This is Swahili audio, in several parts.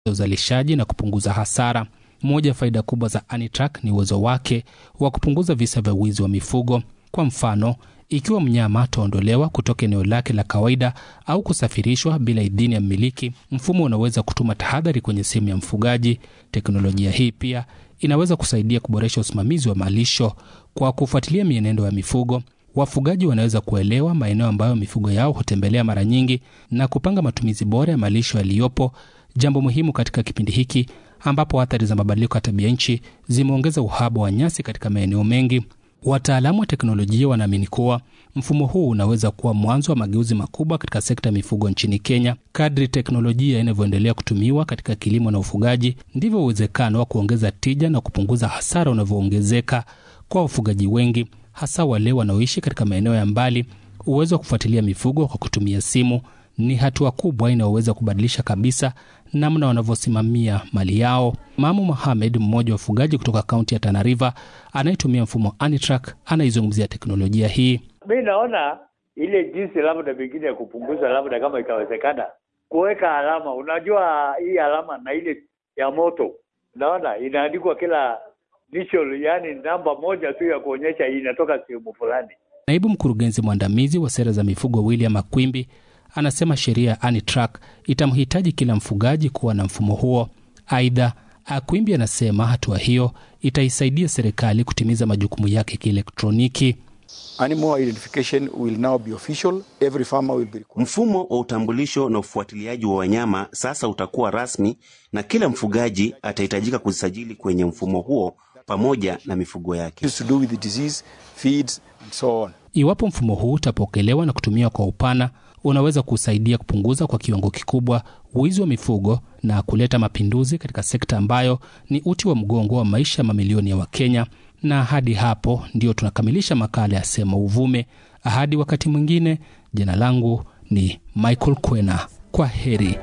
uzalishaji na kupunguza hasara. Moja ya faida kubwa za ANITRAK ni uwezo wake wa kupunguza visa vya wizi wa mifugo. Kwa mfano, ikiwa mnyama ataondolewa kutoka eneo lake la kawaida au kusafirishwa bila idhini ya mmiliki, mfumo unaweza kutuma tahadhari kwenye simu ya mfugaji. Teknolojia hii pia inaweza kusaidia kuboresha usimamizi wa malisho. Kwa kufuatilia mienendo ya mifugo, wafugaji wanaweza kuelewa maeneo ambayo mifugo yao hutembelea mara nyingi na kupanga matumizi bora ya malisho yaliyopo, jambo muhimu katika kipindi hiki ambapo athari za mabadiliko ya tabia nchi zimeongeza uhaba wa nyasi katika maeneo mengi. Wataalamu wa teknolojia wanaamini kuwa mfumo huu unaweza kuwa mwanzo wa mageuzi makubwa katika sekta ya mifugo nchini Kenya. Kadri teknolojia inavyoendelea kutumiwa katika kilimo na ufugaji, ndivyo uwezekano wa kuongeza tija na kupunguza hasara unavyoongezeka. Kwa wafugaji wengi, hasa wale wanaoishi katika maeneo ya mbali, uwezo wa kufuatilia mifugo kwa kutumia simu ni hatua kubwa inayoweza kubadilisha kabisa namna wanavyosimamia mali yao. Mamu Mohamed, mmoja wa wafugaji kutoka kaunti ya Tana River anayetumia mfumo ANITRAK, anaizungumzia teknolojia hii. Mimi naona ile jinsi labda pengine ya kupunguza, labda kama ikawezekana kuweka alama. Unajua hii alama na ile ya moto, naona inaandikwa kila initial, yani namba moja tu ya kuonyesha hii inatoka sehemu fulani. Naibu mkurugenzi mwandamizi wa sera za mifugo William Makwimbi anasema sheria ya ANITRAK itamhitaji kila mfugaji kuwa na mfumo huo. Aidha, Akwimbi anasema hatua hiyo itaisaidia serikali kutimiza majukumu yake kielektroniki. Animal identification will now be official. Every farmer will be required. Mfumo wa utambulisho na ufuatiliaji wa wanyama sasa utakuwa rasmi na kila mfugaji atahitajika kujisajili kwenye mfumo huo pamoja na mifugo yake. To do with the disease, feeds and so on. Iwapo mfumo huu utapokelewa na kutumiwa kwa upana, unaweza kusaidia kupunguza kwa kiwango kikubwa wizi wa mifugo na kuleta mapinduzi katika sekta ambayo ni uti wa mgongo wa maisha ya mamilioni ya Wakenya. Na hadi hapo ndio tunakamilisha makala ya Sema Uvume. Hadi wakati mwingine, jina langu ni Michael Kwena. Kwa heri.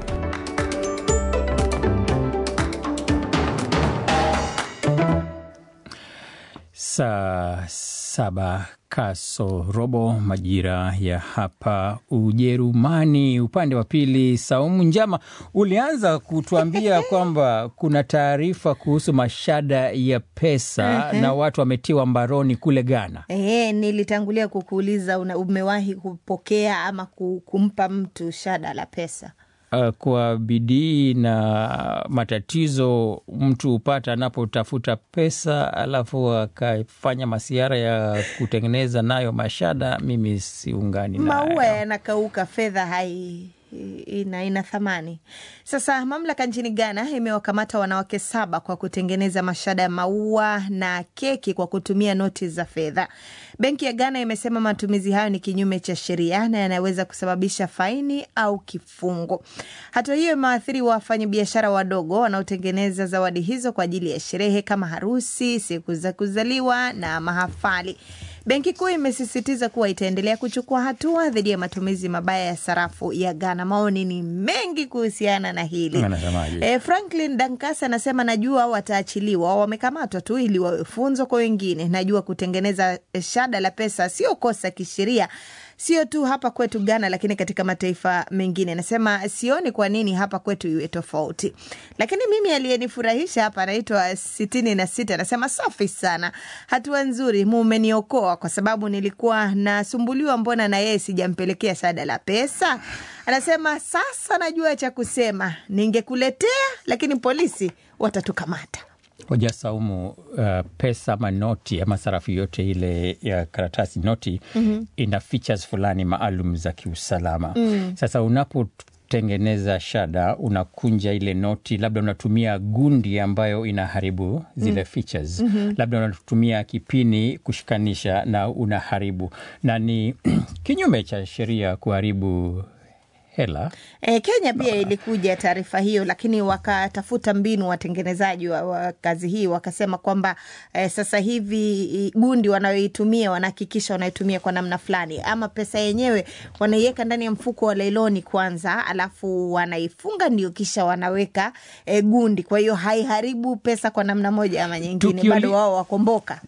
Saa 7 kasorobo majira ya hapa Ujerumani. Upande wa pili, Saumu Njama, ulianza kutuambia kwamba kuna taarifa kuhusu mashada ya pesa na watu wametiwa mbaroni kule Ghana. Nilitangulia kukuuliza umewahi kupokea ama kumpa mtu shada la pesa? Kwa bidii na matatizo mtu upata anapotafuta pesa alafu akafanya masiara ya kutengeneza nayo mashada, mimi siungani nayo. Maua yanakauka, fedha ina thamani. Sasa mamlaka nchini Ghana imewakamata wanawake 7 kwa kutengeneza mashada ya maua na keki kwa kutumia noti za fedha. Benki ya Ghana imesema matumizi hayo ni kinyume cha sheria na yanaweza kusababisha faini au kifungo. Hatua hiyo imewaathiri wafanyabiashara wadogo wanaotengeneza zawadi hizo kwa ajili ya sherehe kama harusi, siku za kuzaliwa na mahafali. Benki kuu imesisitiza kuwa itaendelea kuchukua hatua dhidi ya matumizi mabaya ya sarafu ya Ghana. Maoni ni mengi kuhusiana na hili. Franklin Dankasa anasema najua wataachiliwa, wamekamatwa tu ili wawe funzo kwa wengine. Najua kutengeneza shada la pesa sio kosa kisheria, sio tu hapa kwetu Ghana lakini katika mataifa mengine. Nasema sioni kwa nini hapa kwetu iwe tofauti. Lakini mimi aliyenifurahisha hapa anaitwa 66, anasema safi sana, hatua nzuri, mumeniokoa kwa sababu nilikuwa nasumbuliwa mbona na yeye sijampelekea shada la pesa. Anasema sasa najua cha kusema, ningekuletea lakini polisi watatukamata. Hoja Saumu, pesa ama noti ama sarafu yote ile ya karatasi noti ina features fulani maalum za kiusalama. Sasa unapotengeneza shada, unakunja ile noti, labda unatumia gundi ambayo inaharibu zile features. Labda unatumia kipini kushikanisha na unaharibu. Na ni kinyume cha sheria kuharibu hela. Kenya pia ilikuja taarifa hiyo, lakini wakatafuta mbinu watengenezaji wa kazi hii, wakasema kwamba sasa hivi gundi wanayoitumia wanahakikisha wanaitumia kwa namna fulani, ama pesa yenyewe wanaiweka ndani ya mfuko wa lailoni kwanza, alafu wanaifunga ndio kisha wanaweka gundi. Kwa hiyo haiharibu pesa kwa namna moja ama nyingine, bado wao wakomboka.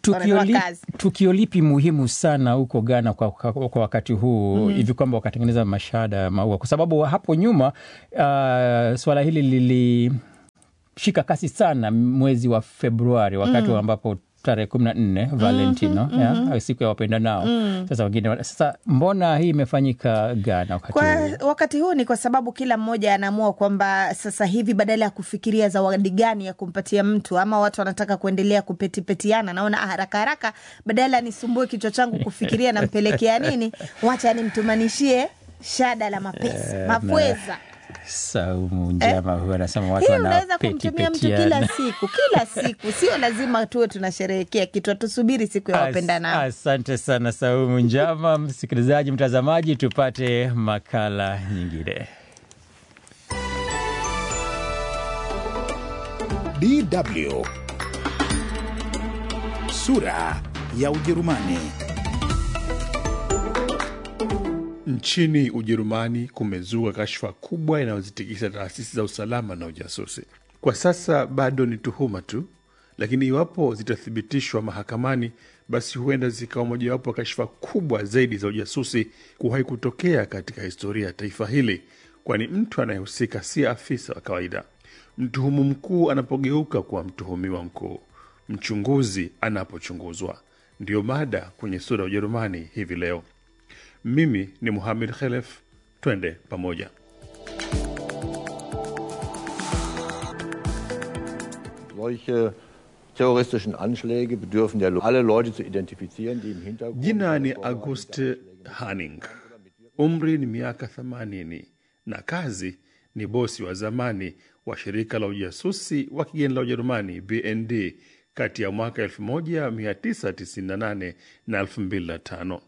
Tukio lipi muhimu sana huko Ghana kwa wakati huu hivi kwamba wakatengeneza mashada maua? Kwa sababu hapo nyuma swala hili ilishika kasi sana mwezi wa Februari wakati ambapo tarehe 14 Valentino siku ya wapenda nao. Sasa wengine sasa mbona hii imefanyika Ghana wakati huu? Ni kwa sababu kila mmoja anaamua kwamba sasa hivi badala ya kufikiria zawadi gani ya kumpatia mtu, ama watu wanataka kuendelea kupetipetiana, naona haraka haraka badala nisumbue kichwa changu kufikiria nampelekea nini, wacha nimtumanishie shada la mapesa mapweza. Saumu Njama huwa anasema watu unaweza kumtumia mtu kila siku, sio lazima tuwe tunasherehekea kitu, tusubiri siku ya wapendanao. Asante sana Saumu Njama. Msikilizaji, mtazamaji, tupate makala nyingine. DW Sura ya Ujerumani. Nchini Ujerumani kumezuka kashfa kubwa inayozitikisa taasisi za usalama na ujasusi. Kwa sasa bado ni tuhuma tu, lakini iwapo zitathibitishwa mahakamani, basi huenda zikawa mojawapo kashfa kubwa zaidi za ujasusi kuwahi kutokea katika historia ya taifa hili, kwani mtu anayehusika si afisa wa kawaida. Mtuhumu mkuu anapogeuka kuwa mtuhumiwa mkuu, mchunguzi anapochunguzwa. Ndiyo mada kwenye Sura ya Ujerumani hivi leo. Mimi ni Mohamed Khelef, twende pamoja. Solche terroristischen Anschläge bedürfen ja alle Leute zu identifizieren, die im Hintergrund. Jina ni August Hanning. Umri ni miaka 80 na kazi ni bosi wa zamani wa shirika la ujasusi wa kigeni la Ujerumani BND kati ya mwaka 1998 na 2005.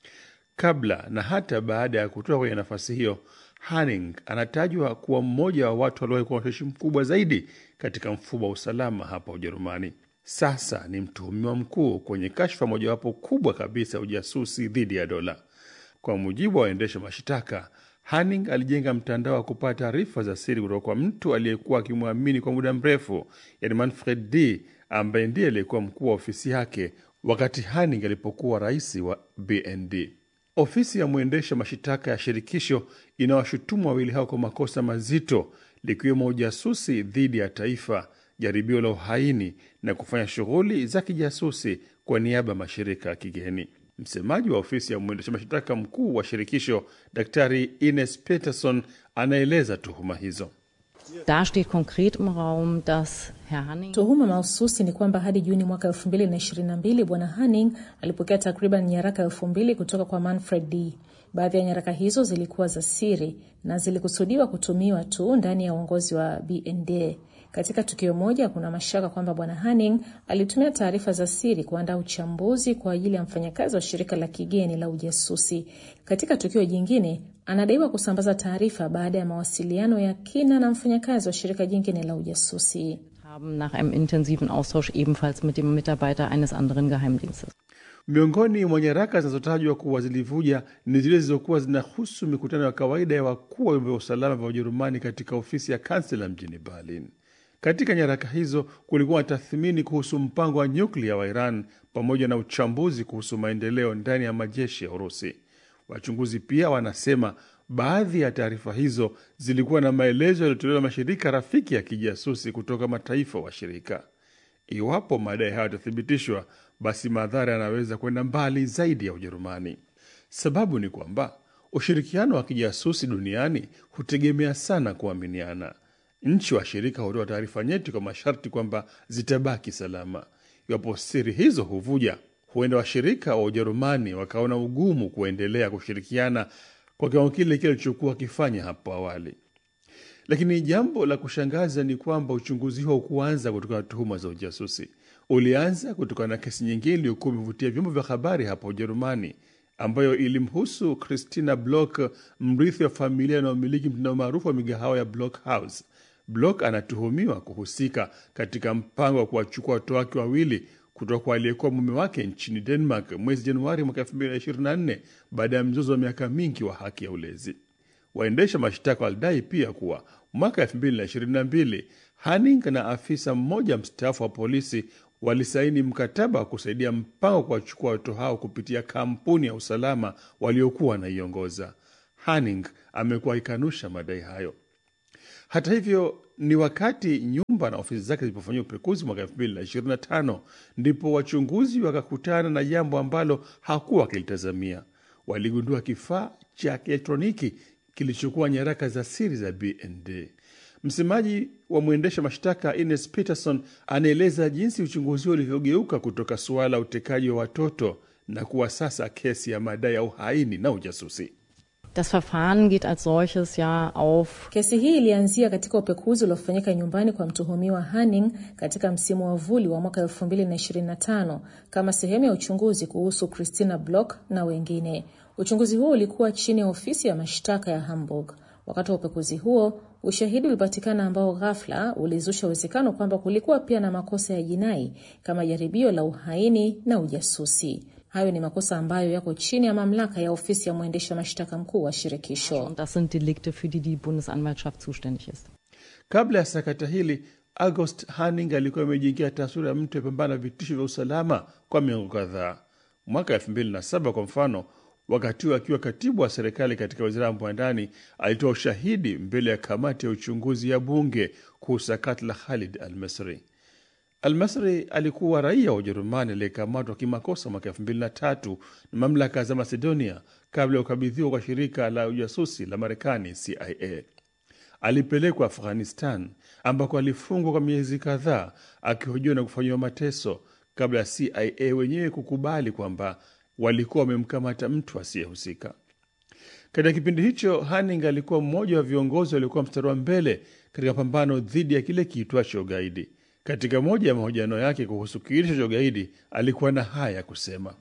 Kabla na hata baada ya kutoka kwenye nafasi hiyo, Hanning anatajwa kuwa mmoja wa watu waliokuwa na ushawishi mkubwa zaidi katika mfumo wa usalama hapa Ujerumani. Sasa ni mtuhumiwa mkuu kwenye kashfa mojawapo kubwa kabisa ya ujasusi dhidi ya dola. Kwa mujibu wa waendesha mashitaka, Hanning alijenga mtandao wa kupata taarifa za siri kutoka kwa mtu aliyekuwa akimwamini kwa muda mrefu, yani Manfred D, ambaye ndiye aliyekuwa mkuu wa ofisi yake wakati Hanning alipokuwa rais wa BND. Ofisi ya mwendesha mashitaka ya shirikisho inawashutumu wawili hao kwa makosa mazito, likiwemo ujasusi dhidi ya taifa, jaribio la uhaini na kufanya shughuli za kijasusi kwa niaba ya mashirika ya kigeni. Msemaji wa ofisi ya mwendesha mashitaka mkuu wa shirikisho, Daktari Ines Peterson, anaeleza tuhuma hizo. Da steht konkret im Raum, dass Herr Hanning... Tuhuma mahususi ni kwamba hadi Juni mwaka 2022 Bwana Hanning alipokea takriban nyaraka 2000 kutoka kwa Manfred D. Baadhi ya nyaraka hizo zilikuwa za siri na zilikusudiwa kutumiwa tu ndani ya uongozi wa BND. Katika tukio moja kuna mashaka kwamba Bwana Hanning alitumia taarifa za siri kuandaa uchambuzi kwa ajili ya mfanyakazi wa shirika la kigeni la ujasusi. Katika tukio jingine, anadaiwa kusambaza taarifa baada ya mawasiliano ya kina na mfanyakazi wa shirika jingine la ujasusi. Nach einem intensiven Austausch ebenfalls mit dem Mitarbeiter eines anderen Geheimdienstes. Miongoni mwa nyaraka zinazotajwa kuwa zilivuja ni zile zilizokuwa zinahusu mikutano ya kawaida ya wakuu wa vyombo vya usalama vya Ujerumani katika ofisi ya kansela mjini Berlin. Katika nyaraka hizo kulikuwa na tathmini kuhusu mpango wa nyuklia wa Iran pamoja na uchambuzi kuhusu maendeleo ndani ya majeshi ya Urusi. Wachunguzi pia wanasema baadhi ya taarifa hizo zilikuwa na maelezo yaliyotolewa na mashirika rafiki ya kijasusi kutoka mataifa washirika. Iwapo madai hayo yatathibitishwa, basi madhara yanaweza kwenda mbali zaidi ya Ujerumani. Sababu ni kwamba ushirikiano wa kijasusi duniani hutegemea sana kuaminiana. Nchi washirika hutoa taarifa nyeti kwa masharti kwamba zitabaki salama. Iwapo siri hizo huvuja, huenda washirika wa Ujerumani wakaona ugumu kuendelea kushirikiana kwa kiwango kile kilichokuwa wakifanya hapo awali. Lakini jambo la kushangaza ni kwamba uchunguzi huo kuanza kutokana na tuhuma za ujasusi. Ulianza kutokana na kesi nyingine iliyokuwa imevutia vyombo vya habari hapa Ujerumani, ambayo ilimhusu Christina Block, mrithi wa familia na umiliki mtandao maarufu wa migahawa ya Block House. Block anatuhumiwa kuhusika katika mpango wa kuwachukua watoto wake wawili kutoka kwa aliyekuwa mume wake nchini Denmark mwezi Januari mwaka 2024 baada ya mzozo wa miaka mingi wa haki ya ulezi. Waendesha mashtaka walidai pia kuwa mwaka 2022 Hanning na afisa mmoja mstaafu wa polisi walisaini mkataba wa kusaidia mpango kwa kuwachukua watoto hao kupitia kampuni ya usalama waliokuwa wanaiongoza. Hanning amekuwa ikanusha madai hayo. Hata hivyo, ni wakati nyuma nyumba na ofisi zake zilipofanyiwa upekuzi mwaka 2025, ndipo wachunguzi wakakutana na jambo ambalo hakuwa wakilitazamia. Waligundua kifaa cha kielektroniki kilichokuwa nyaraka za siri za BND. Msemaji wa mwendesha mashtaka Ines Peterson anaeleza jinsi uchunguzi ulivyogeuka kutoka suala la utekaji wa watoto na kuwa sasa kesi ya madai ya uhaini na ujasusi. Das Verfahren geht als solches ja auf. Kesi hii ilianzia katika upekuzi uliofanyika nyumbani kwa mtuhumiwa Hanning katika msimu wa vuli wa mwaka 2025 kama sehemu ya uchunguzi kuhusu Christina Block na wengine. Uchunguzi huo ulikuwa chini ya ofisi ya mashtaka ya Hamburg. Wakati wa upekuzi huo, ushahidi ulipatikana ambao ghafla ulizusha uwezekano kwamba kulikuwa pia na makosa ya jinai kama jaribio la uhaini na ujasusi. Hayo ni makosa ambayo yako chini ya mamlaka ya ofisi ya mwendesha mashtaka mkuu wa shirikisho. Das sind Delikte, für die die Bundesanwaltschaft zuständig ist. Kabla ya sakata hili, August Hanning alikuwa amejiingia taswira ya mtu yapambana vitisho vya usalama kwa miongo kadhaa. Mwaka 2007 kwa mfano, wakati akiwa katibu wa serikali katika wizara ya mambo ya ndani, alitoa ushahidi mbele ya kamati ya uchunguzi ya bunge kuhusu sakata la Khalid al-Misri. Al-Misri alikuwa raia wa Ujerumani aliyekamatwa kimakosa mwaka 2003 na mamlaka za Macedonia kabla ya ukabidhiwa kwa shirika la ujasusi la Marekani CIA. Alipelekwa Afghanistan ambako alifungwa kwa miezi kadhaa akihojiwa na kufanyiwa mateso kabla ya CIA wenyewe kukubali kwamba walikuwa wamemkamata mtu asiyehusika. Katika kipindi hicho, Hanning alikuwa mmoja wa viongozi waliokuwa mstari wa mbele katika pambano dhidi ya kile kiitwacho ugaidi. Katika moja ya mahojiano yake kuhusu kiini cha ugaidi, alikuwa na haya kusema: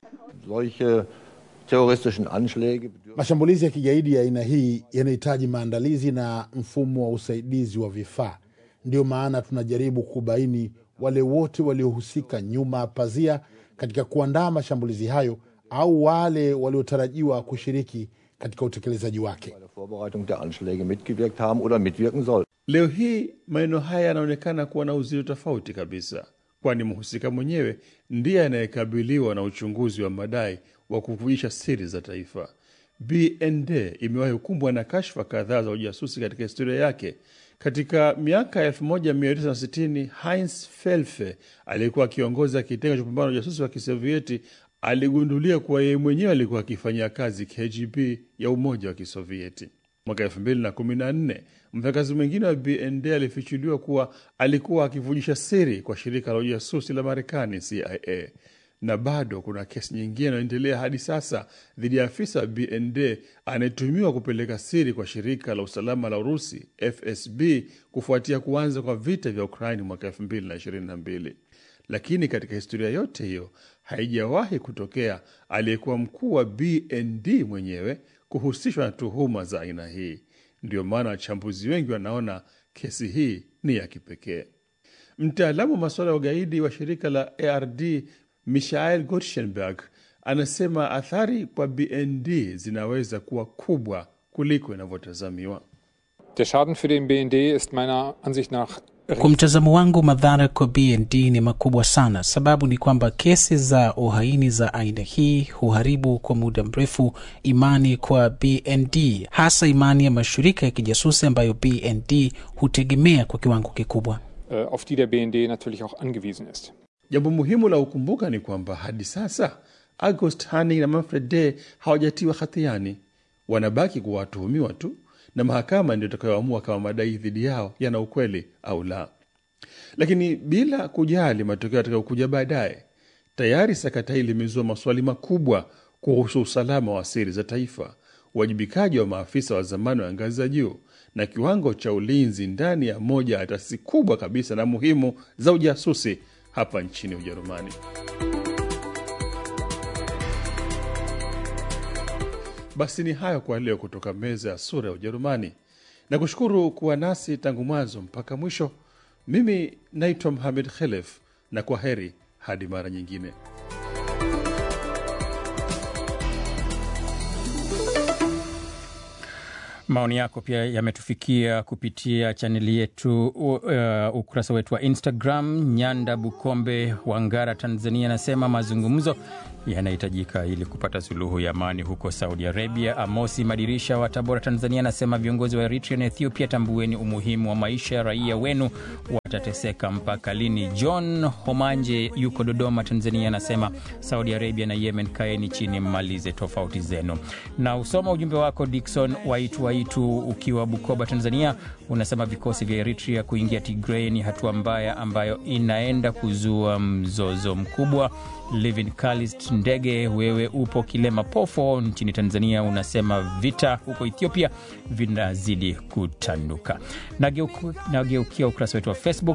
mashambulizi ya kigaidi ya aina hii yanahitaji maandalizi na mfumo wa usaidizi wa vifaa. Ndio maana tunajaribu kubaini wale wote waliohusika nyuma pazia katika kuandaa mashambulizi hayo au wale waliotarajiwa kushiriki katika utekelezaji wake. Leo hii maneno haya yanaonekana kuwa na uzito tofauti kabisa, kwani mhusika mwenyewe ndiye anayekabiliwa na uchunguzi wa madai wa kuvujisha siri za taifa. BND imewahi kukumbwa na kashfa kadhaa za ujasusi katika historia yake. Katika miaka 1960, Heinz Felfe aliyekuwa akiongoza kitengo cha kupambana na ujasusi wa Kisovieti aligundulia kuwa yeye mwenyewe alikuwa akifanyia kazi KGB ya Umoja wa Kisovieti. Mwaka 2014, mfanyakazi mwingine wa BND alifichuliwa kuwa alikuwa akivujisha siri kwa shirika la ujasusi la Marekani CIA. Na bado kuna kesi nyingine inayoendelea hadi sasa dhidi ya afisa wa BND anayetumiwa kupeleka siri kwa shirika la usalama la Urusi FSB kufuatia kuanza kwa vita vya Ukraini mwaka 2022. Lakini katika historia yote hiyo haijawahi kutokea aliyekuwa mkuu wa BND mwenyewe kuhusishwa na tuhuma za aina hii. Ndio maana wachambuzi wengi wanaona kesi hii ni ya kipekee. Mtaalamu wa masuala ya ugaidi wa shirika la ARD Michael Gottschalk anasema athari kwa BND zinaweza kuwa kubwa kuliko inavyotazamiwa. Der Schaden für den BND ist meiner Ansicht nach. Kwa mtazamo wangu, madhara kwa BND ni makubwa sana. Sababu ni kwamba kesi za uhaini za aina hii huharibu kwa muda mrefu imani kwa BND, hasa imani ya mashirika ya kijasusi ambayo BND hutegemea kwa kiwango kikubwa. Auf die der BND natürlich auch angewiesen ist. Jambo muhimu la kukumbuka ni kwamba hadi sasa August Hanning na Manfred D hawajatiwa hatiani. Wanabaki kuwa watuhumiwa tu, na mahakama ndio itakayoamua kama madai dhidi yao yana ukweli au la. Lakini bila kujali matokeo yatakayokuja baadaye, tayari sakata hili limezua maswali makubwa kuhusu usalama wa siri za taifa, uwajibikaji wa maafisa wa zamani wa ngazi za juu na kiwango cha ulinzi ndani ya moja ya taasisi kubwa kabisa na muhimu za ujasusi hapa nchini Ujerumani. Basi ni hayo kwa leo kutoka meza ya Sura ya Ujerumani. Na kushukuru kuwa nasi tangu mwanzo mpaka mwisho. Mimi naitwa Mohamed Khelef, na kwa heri hadi mara nyingine. Maoni yako pia yametufikia kupitia chaneli yetu, ukurasa wetu wa Instagram. Nyanda Bukombe wa Ngara, Tanzania, anasema mazungumzo yanahitajika ili kupata suluhu ya amani huko Saudi Arabia. Amosi Madirisha wa Tabora, Tanzania, anasema viongozi wa Eritrea na Ethiopia, tambueni umuhimu wa maisha ya raia wenu wa Tateseka mpaka lini? John Homanje yuko Dodoma, Tanzania, anasema Saudi Arabia na Yemen, kaeni chini mmalize tofauti zenu. Na usoma ujumbe wako Dickson Waitu ukiwa Bukoba, Tanzania, unasema vikosi vya Eritrea kuingia Tigray ni hatua mbaya ambayo inaenda kuzua mzozo mkubwa. Livin Kalist Ndege, wewe upo Kilema Pofo nchini Tanzania, unasema vita huko Ethiopia vinazidi kutanduka. Nageukia ukurasa wetu wa Facebook.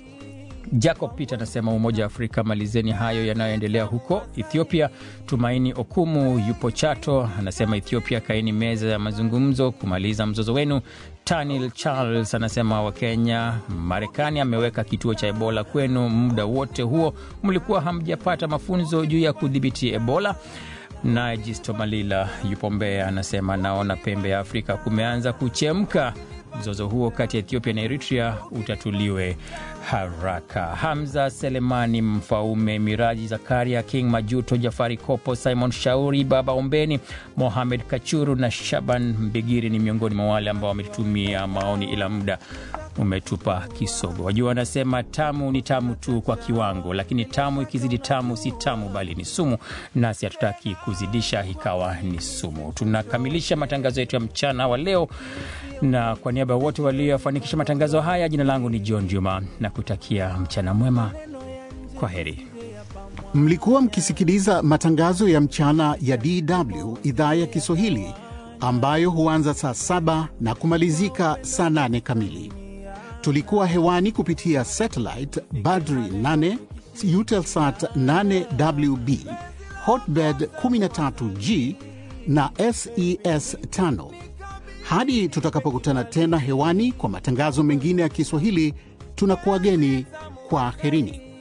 Jacob Peter anasema Umoja wa Afrika, malizeni hayo yanayoendelea huko Ethiopia. Tumaini Okumu yupo Chato, anasema Ethiopia, kaeni meza ya mazungumzo kumaliza mzozo wenu. Tanil Charles anasema Wakenya, Marekani ameweka kituo cha Ebola kwenu, muda wote huo mlikuwa hamjapata mafunzo juu ya kudhibiti Ebola. Na Jisto Malila yupo Mbeya, anasema naona pembe ya Afrika kumeanza kuchemka, mzozo huo kati ya Ethiopia na Eritrea utatuliwe haraka. Hamza Selemani Mfaume, Miraji Zakaria, King Majuto, Jafari Kopo, Simon Shauri, Baba Ombeni, Mohamed Kachuru na Shaban Mbigiri ni miongoni mwa wale ambao wametumia maoni, ila muda umetupa kisogo. Wajua wanasema tamu ni tamu tu kwa kiwango, lakini tamu ikizidi tamu si tamu bali ni sumu, nasi hatutaki kuzidisha ikawa ni sumu. Tunakamilisha matangazo yetu ya mchana wa leo, na kwa niaba ya wote waliofanikisha matangazo haya, jina langu ni John Juma na kutakia mchana mwema. Kwa heri. Mlikuwa mkisikiliza matangazo ya mchana ya DW idhaa ya Kiswahili, ambayo huanza saa 7 na kumalizika saa 8 kamili. Tulikuwa hewani kupitia satellite Badri 8, Eutelsat 8WB, Hotbird 13G na SES 5. Hadi tutakapokutana tena hewani kwa matangazo mengine ya Kiswahili, tunakuageni kwa herini.